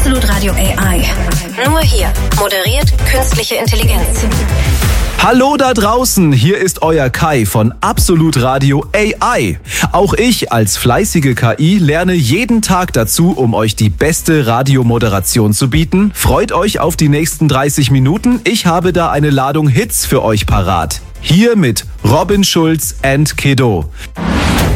Absolut Radio AI. Nur hier moderiert künstliche Intelligenz. Hallo da draußen, hier ist euer Kai von Absolut Radio AI. Auch ich als fleißige KI lerne jeden Tag dazu, um euch die beste Radiomoderation zu bieten. Freut euch auf die nächsten 30 Minuten. Ich habe da eine Ladung Hits für euch parat. Hier mit Robin Schulz and Kiddo.